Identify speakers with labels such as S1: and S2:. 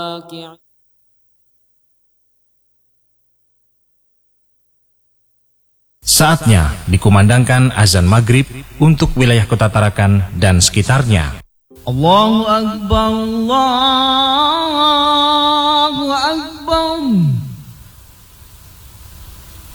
S1: Saatnya dikumandangkan azan maghrib untuk wilayah Kota Tarakan dan sekitarnya.
S2: Allahu Akbar, Allah